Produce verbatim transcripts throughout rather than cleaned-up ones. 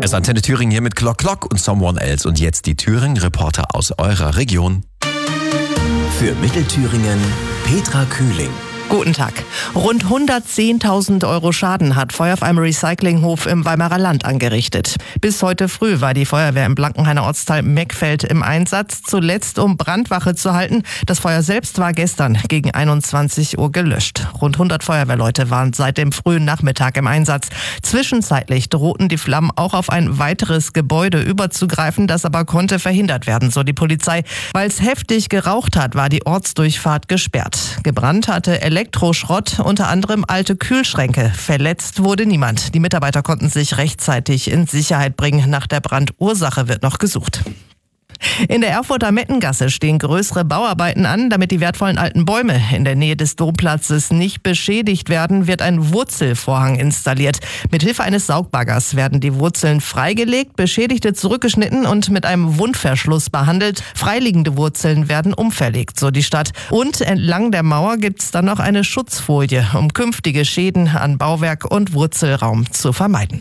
Es ist Antenne Thüringen hier mit Clock Clock und Someone Else. Und jetzt die Thüringen-Reporter aus eurer Region. Für Mittelthüringen Petra Kühling. Guten Tag. Rund hundertzehntausend Euro Schaden hat Feuer auf einem Recyclinghof im Weimarer Land angerichtet. Bis heute früh war die Feuerwehr im Blankenhainer Ortsteil Meckfeld im Einsatz, zuletzt um Brandwache zu halten. Das Feuer selbst war gestern gegen einundzwanzig Uhr gelöscht. Rund hundert Feuerwehrleute waren seit dem frühen Nachmittag im Einsatz. Zwischenzeitlich drohten die Flammen auch auf ein weiteres Gebäude überzugreifen, das aber konnte verhindert werden, so die Polizei. Weil es heftig geraucht hat, war die Ortsdurchfahrt gesperrt. Gebrannt hatte Elektroschrott, unter anderem alte Kühlschränke. Verletzt wurde niemand. Die Mitarbeiter konnten sich rechtzeitig in Sicherheit bringen. Nach der Brandursache wird noch gesucht. In der Erfurter Mettengasse stehen größere Bauarbeiten an, damit die wertvollen alten Bäume in der Nähe des Domplatzes nicht beschädigt werden, wird ein Wurzelvorhang installiert. Mithilfe eines Saugbaggers werden die Wurzeln freigelegt, Beschädigte zurückgeschnitten und mit einem Wundverschluss behandelt. Freiliegende Wurzeln werden umverlegt, so die Stadt. Und entlang der Mauer gibt es dann noch eine Schutzfolie, um künftige Schäden an Bauwerk und Wurzelraum zu vermeiden.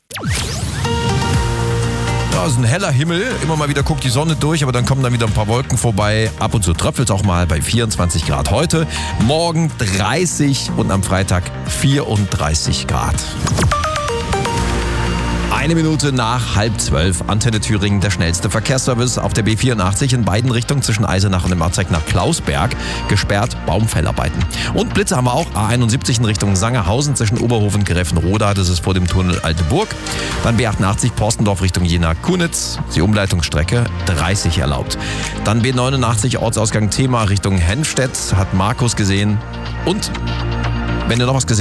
Ja, es ist ein heller Himmel. Immer mal wieder guckt die Sonne durch, aber dann kommen dann wieder ein paar Wolken vorbei. Ab und zu tröpfelt es auch mal bei vierundzwanzig Grad heute. Morgen dreißig und am Freitag vierunddreißig Grad. Eine Minute nach halb zwölf. Antenne Thüringen, der schnellste Verkehrsservice auf der B vierundachtzig in beiden Richtungen zwischen Eisenach und dem Ortsteig nach Klausberg. Gesperrt, Baumfellarbeiten. Und Blitze haben wir auch. A einundsiebzig in Richtung Sangerhausen zwischen Oberhof und Gräfenroda. Das ist vor dem Tunnel Alte Burg. Dann B achtundachtzig Porstendorf Richtung Jena-Kunitz. Die Umleitungsstrecke dreißig erlaubt. Dann B neunundachtzig Ortsausgang Thema Richtung Henstedt. Hat Markus gesehen. Und wenn ihr noch was gesehen